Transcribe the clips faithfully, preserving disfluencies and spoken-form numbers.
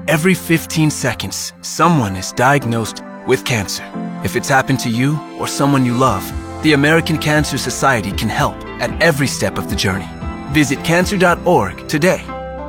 Every fifteen seconds, someone is diagnosed with cancer. If it's happened to you or someone you love, the American Cancer Society can help at every step of the journey. Visit cancer dot org today.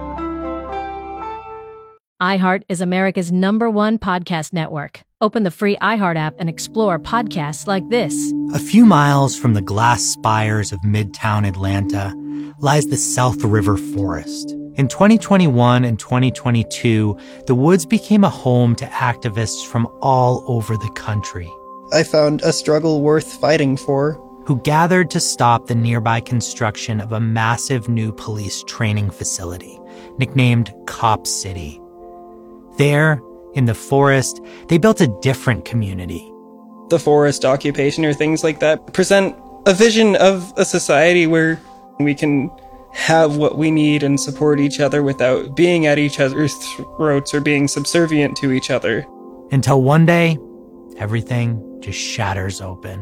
iHeart is America's number one podcast network. Open the free iHeart app and explore podcasts like this. A few miles from the glass spires of Midtown Atlanta lies the South River Forest. In twenty twenty-one and twenty twenty-two, the woods became a home to activists from all over the country. I found a struggle worth fighting for. Who gathered to stop the nearby construction of a massive new police training facility, nicknamed Cop City. There, in the forest, they built a different community. The forest occupation or things like that present a vision of a society where we can have what we need and support each other without being at each other's throats or being subservient to each other. Until one day, everything just shatters open.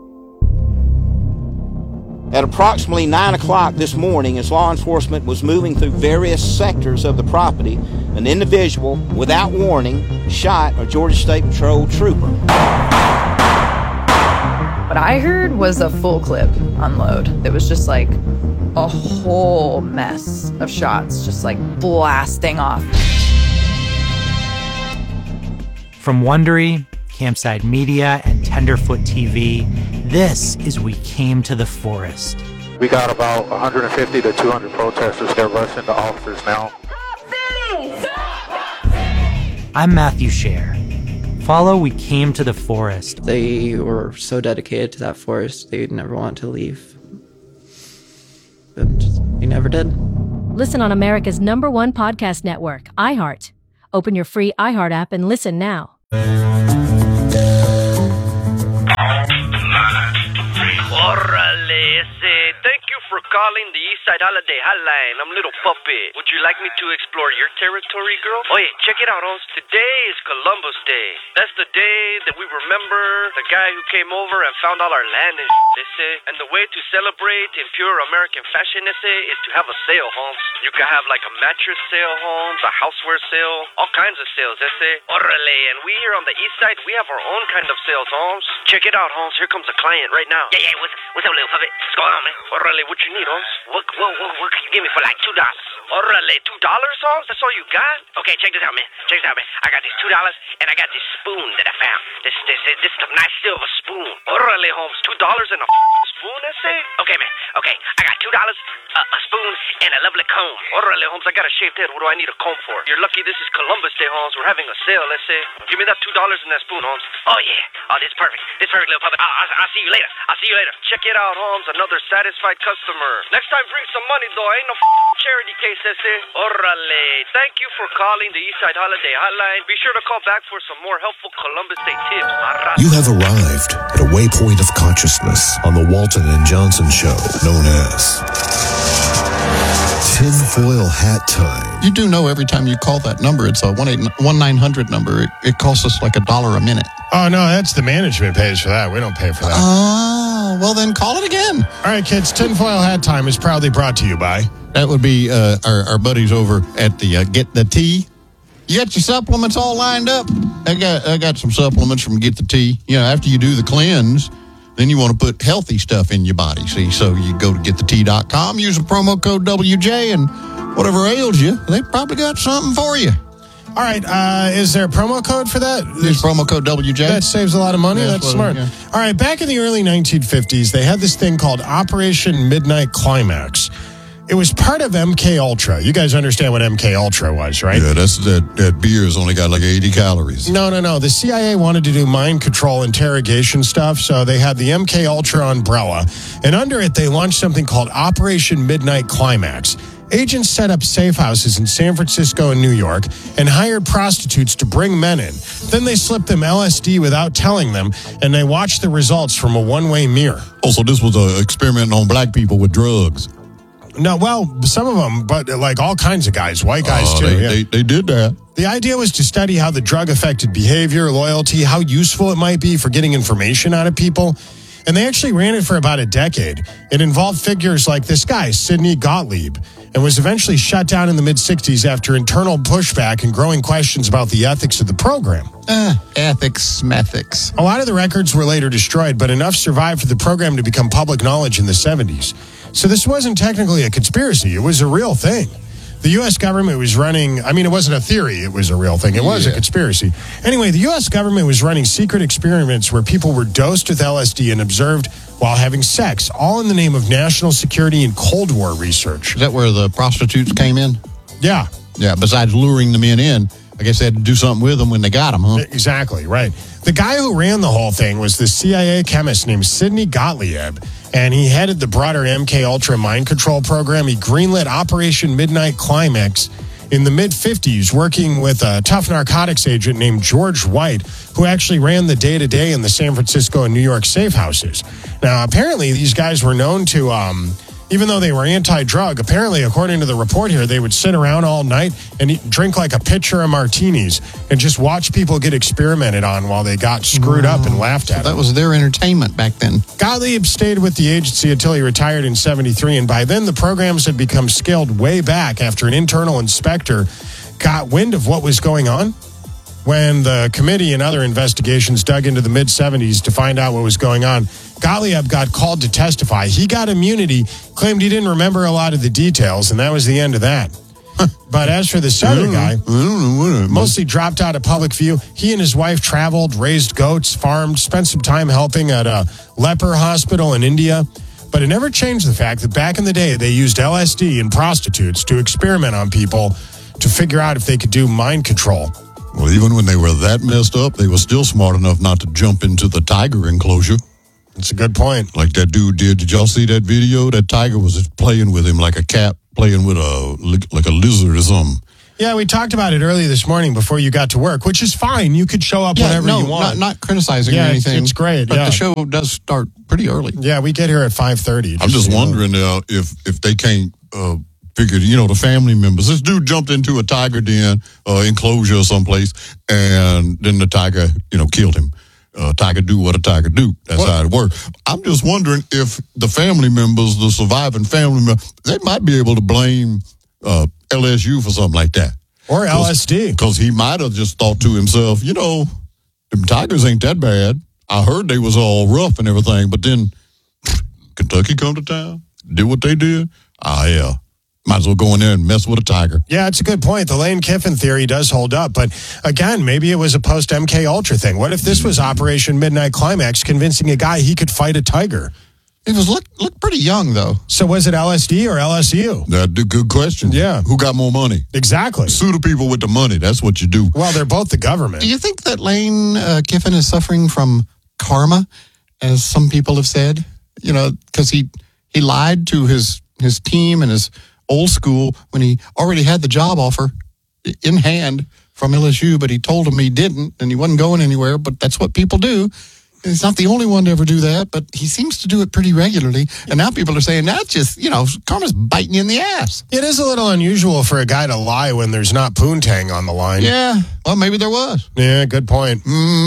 At approximately nine o'clock this morning, as law enforcement was moving through various sectors of the property, an individual, without warning, shot a Georgia State Patrol trooper. What I heard was a full clip unload. It was just like a whole mess of shots just like blasting off. From Wondery, Campside Media, and Tenderfoot T V, this is We Came to the Forest. We got about one hundred fifty to two hundred protesters. They're rushing the officers now. I'm Matthew Scher. Follow We Came to the Forest. They were so dedicated to that forest, they'd never want to leave. But they never did. Listen on America's number one podcast network, iHeart. Open your free iHeart app and listen now. Orale, ese. Thank you for calling the Eastside Holiday Hotline. I'm Little Puppet. Would you like me to explore your territory, girl? Oye, check it out, homes. Today is Columbus Day. That's the day that we remember the guy who came over and found all our land and ese. And the way to celebrate in pure American fashion, ese, is to have a sale, homes. You can have like a mattress sale, homes, a houseware sale, all kinds of sales, ese. Orale, and we here on the Eastside, we have our own kind of sales, homes. Check it out, homes. Here comes a client right now. Yeah, yeah, what's, what's up, Little Puppet? What's going on, man? Orale, what you need, homes? What, what, what, what can you give me for like two dollars? Orale, two dollars, homes? That's all you got? Okay, check this out, man. Check this out, man. I got this two dollars, and I got this spoon that I found. This, this, this, this is a nice silver spoon. Orale, homes, two dollars and a spoon, I say? Okay, man. Okay, I got two dollars, a, a spoon, and a lovely comb. Orale, homes, I got a shaved head. What do I need a comb for? You're lucky this is Columbus Day, homes. We're having a sale, let's say. Give me that two dollars and that spoon, homes. Oh, yeah. Oh, this is perfect. This is perfect, Little Puppet. I'll, I'll, I'll see you later. I'll see you later. Check it out, homes. Another satisfied customer. Next time, bring some money, though. Ain't no charity case, ese. Orale. Thank you for calling the Eastside Holiday Hotline. Be sure to call back for some more helpful Columbus Day tips. You have arrived at a waypoint of consciousness on the Walton and Johnson show, known as Tinfoil Hat Time. You do know every time you call that number, it's a one nine hundred number. It, it costs us like a dollar a minute. Oh, no, that's the management pays for that. We don't pay for that. Oh, well, then call it again. All right, kids, Tinfoil Hat Time is proudly brought to you by... That would be uh, our, our buddies over at the uh, Get the Tea. You got your supplements all lined up? I got I got some supplements from Get the Tea. You know, after you do the cleanse, then you want to put healthy stuff in your body. See, so you go to get the tea dot com, use the promo code W J, and whatever ails you, they probably got something for you. All right, uh, is there a promo code for that? There's promo code W J. That saves a lot of money. Yeah, that's smart. Yeah. All right, back in the early nineteen fifties, they had this thing called Operation Midnight Climax. It was part of M K Ultra. You guys understand what M K Ultra was, right? Yeah, that's that, that beer's only got like eighty calories. No, no, no. The C I A wanted to do mind control interrogation stuff, so they had the M K Ultra umbrella. And under it, they launched something called Operation Midnight Climax. Agents set up safe houses in San Francisco and New York and hired prostitutes to bring men in. Then they slipped them L S D without telling them, and they watched the results from a one-way mirror. Also, this was an experiment on black people with drugs. No, well, some of them, but like all kinds of guys, white guys uh, too. They, yeah. they, they did that. The idea was to study how the drug affected behavior, loyalty, how useful it might be for getting information out of people. And they actually ran it for about a decade. It involved figures like this guy, Sidney Gottlieb. and was eventually shut down in the mid-sixties after internal pushback and growing questions about the ethics of the program. Uh, ethics, methics. A lot of the records were later destroyed, but enough survived for the program to become public knowledge in the seventies. So this wasn't technically a conspiracy. It was a real thing. The U S government was running, I mean, it wasn't a theory, it was a real thing. It was yeah. a conspiracy. Anyway, the U S government was running secret experiments where people were dosed with L S D and observed while having sex, all in the name of national security and Cold War research. Is that where the prostitutes came in? Yeah. Yeah, besides luring the men in, I guess they had to do something with them when they got them, huh? Exactly, right. The guy who ran the whole thing was the C I A chemist named Sidney Gottlieb, and he headed the broader M K Ultra mind control program. He greenlit Operation Midnight Climax in the mid-fifties, working with a tough narcotics agent named George White, who actually ran the day-to-day in the San Francisco and New York safe houses. Now, apparently, these guys were known to... Um, Even though they were anti-drug, apparently, according to the report here, they would sit around all night and eat, drink like a pitcher of martinis and just watch people get experimented on while they got screwed up and laughed at so them. That was their entertainment back then. Gottlieb stayed with the agency until he retired in seventy-three, and by then the programs had become scaled way back after an internal inspector got wind of what was going on. When the committee and other investigations dug into the mid-seventies to find out what was going on, Gottlieb got called to testify. He got immunity, claimed he didn't remember a lot of the details, and that was the end of that. But as for this other guy, mostly dropped out of public view. He and his wife traveled, raised goats, farmed, spent some time helping at a leper hospital in India. But it never changed the fact that back in the day, they used L S D and prostitutes to experiment on people to figure out if they could do mind control. Well, even when they were that messed up, they were still smart enough not to jump into the tiger enclosure. That's a good point. Like that dude did. Did y'all see that video? That tiger was playing with him like a cat playing with a like a lizard or something. Yeah, we talked about it early this morning before you got to work, which is fine. You could show up yeah, whenever no, you want. Not, not criticizing yeah, or anything. It's, it's great. But yeah. the show does start pretty early. Yeah, we get here at five thirty. I'm just wondering uh, if if they can't uh, figure, you know, the family members. This dude jumped into a tiger den uh, enclosure or someplace, and then the tiger, you know, killed him. Uh, tiger do what a tiger do. That's what? How it works. I'm just wondering if the family members, the surviving family members, they might be able to blame uh, L S U for something like that. Or L S D. Because he might have just thought to himself, you know, them tigers ain't that bad. I heard they was all rough and everything, but then Kentucky come to town, did what they did. Ah, yeah. Might as well go in there and mess with a tiger. Yeah, it's a good point. The Lane Kiffin theory does hold up. But again, maybe it was a post-M K Ultra thing. What if this was Operation Midnight Climax convincing a guy he could fight a tiger? It was look look pretty young, though. So was it L S D or L S U? That's a good question. Yeah. Who got more money? Exactly. Sue the people with the money. That's what you do. Well, they're both the government. Do you think that Lane uh, Kiffin is suffering from karma, as some people have said? You know, because he, he lied to his, his team and his old school when he already had the job offer in hand from L S U, but he told him he didn't and he wasn't going anywhere, but that's what people do. He's not the only one to ever do that, but he seems to do it pretty regularly. And now people are saying, that's just, you know, karma's biting you in the ass. It is a little unusual for a guy to lie when there's not poontang on the line. Yeah, well, maybe there was. Yeah, good point.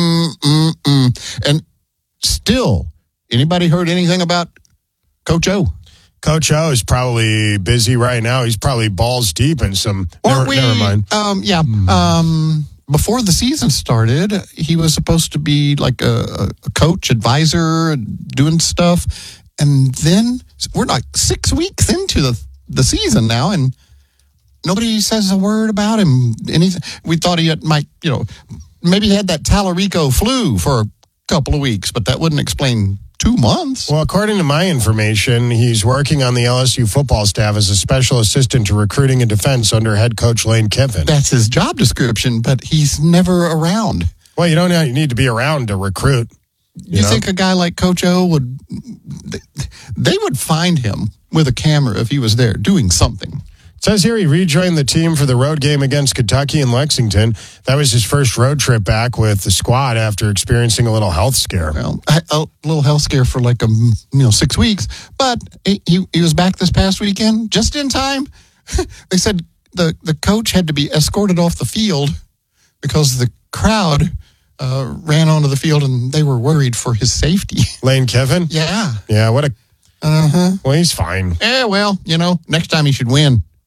Mm-mm-mm. And still, anybody heard anything about Coach O? Coach O is probably busy right now. He's probably balls deep in some. Never, we, never mind. Um, yeah. Um, before the season started, he was supposed to be like a, a coach, advisor, doing stuff. And then we're like six weeks into the, the season now, and nobody says a word about him. Anything. We thought he had, might, you know, maybe he had that Tallarico flu for a couple of weeks, but that wouldn't explain two months. Well, according to my information, he's working on the L S U football staff as a special assistant to recruiting and defense under head coach Lane Kiffin. That's his job description, but he's never around. Well, you don't need to be around to recruit. You, you know? Think a guy like Coach O would, they would find him with a camera if he was there doing something. It says here he rejoined the team for the road game against Kentucky and Lexington. That was his first road trip back with the squad after experiencing a little health scare. Well, a little health scare for like a, you know, six weeks. But he, he was back this past weekend just in time. They said the, the coach had to be escorted off the field because the crowd uh, ran onto the field and they were worried for his safety. Lane Kiffin? Yeah. Yeah, what a... Uh-huh. Well, he's fine. Yeah, well, you know, next time he should win.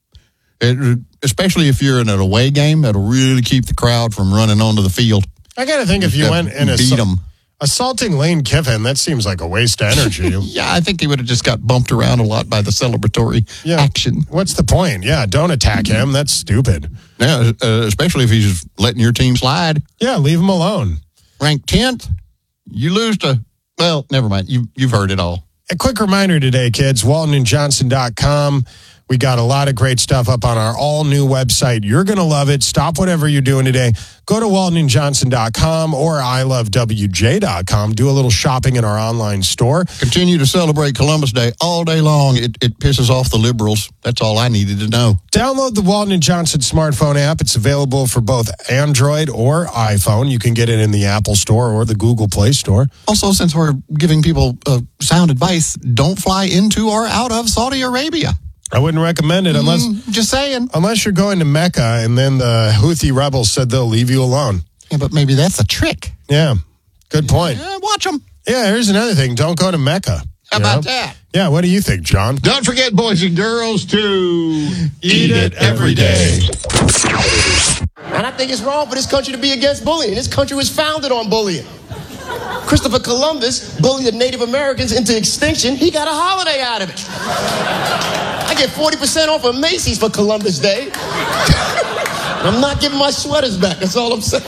It, especially if you're in an away game, that'll really keep the crowd from running onto the field. I got to think if you Yeah, went and beat assault- them. assaulting Lane Kiffin, that seems like a waste of energy. Yeah, I think he would have just got bumped around a lot by the celebratory Yeah. action. What's the point? Yeah, don't attack him. That's stupid. Yeah, uh, especially if he's letting your team slide. Yeah, leave him alone. Ranked tenth, you lose to, well, never mind. You, you've heard it all. A quick reminder today, kids, walton and johnson dot com. We got a lot of great stuff up on our all-new website. You're going to love it. Stop whatever you're doing today. Go to walton and johnson dot com or I love W J dot com. Do a little shopping in our online store. Continue to celebrate Columbus Day all day long. It, it pisses off the liberals. That's all I needed to know. Download the Walton and Johnson smartphone app. It's available for both Android or iPhone. You can get it in the Apple Store or the Google Play Store. Also, since we're giving people uh, sound advice, don't fly into or out of Saudi Arabia. I wouldn't recommend it unless Mm, just saying. unless you're going to Mecca and then the Houthi rebels said they'll leave you alone. Yeah, but maybe that's a trick. Yeah, good point. Yeah, watch them. Yeah, here's another thing. Don't go to Mecca. How You about know? that? Yeah, what do you think, John? Don't forget, boys and girls, to Eat it every day. And I think it's wrong for this country to be against bullying. This country was founded on bullying. Christopher Columbus bullied the Native Americans into extinction. He got a holiday out of it. I get forty percent off of Macy's for Columbus Day. I'm not giving my sweaters back. That's all I'm saying.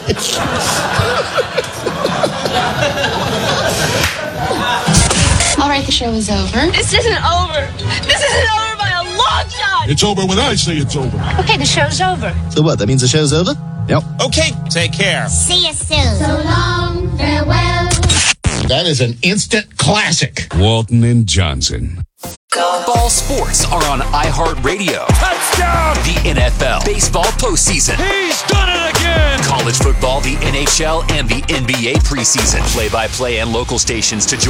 All right, the show is over. This isn't over. This isn't over by a long shot. It's over when I say it's over. Okay, the show's over. So what, that means the show's over? Yep. Okay, take care. See you soon. So long, farewell. That is an instant classic. Walton and Johnson. Ball sports are on iHeartRadio. Touchdown! The N F L, baseball postseason. He's done it again! College football, the N H L, and the N B A preseason. Play-by-play and local stations to join